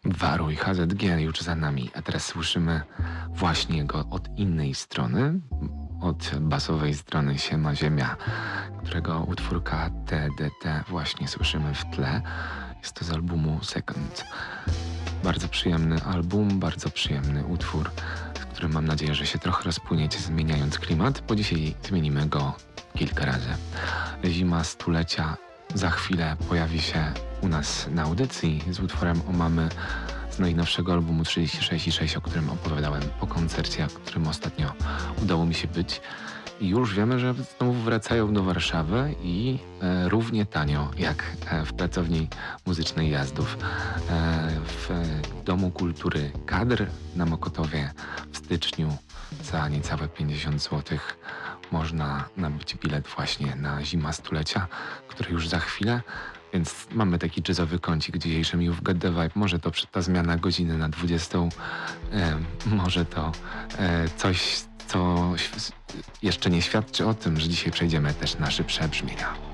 Waruj HZG już za nami, a teraz słyszymy właśnie go od innej strony, od basowej strony Siema Ziemia, którego utwórka TDT właśnie słyszymy w tle. Jest to z albumu Second. Bardzo przyjemny album, bardzo przyjemny utwór, z którym mam nadzieję, że się trochę rozpłyniecie, zmieniając klimat, bo dzisiaj zmienimy go kilka razy. Zima stulecia za chwilę pojawi się u nas na audycji z utworem O Mamy z najnowszego albumu 36,6, o którym opowiadałem po koncercie, o którym ostatnio udało mi się być. I już wiemy, że znowu wracają do Warszawy i równie tanio jak w pracowni muzycznej Jazdów. W Domu Kultury Kadr na Mokotowie w styczniu za niecałe 50 zł można nabyć bilet właśnie na Zima Stulecia, który już za chwilę. Więc mamy taki jazzowy kącik dzisiejszy You've Got The Vibe. Może to ta zmiana godziny na 20, może to coś, co jeszcze nie świadczy o tym, że dzisiaj przejdziemy też na szybsze brzmienia.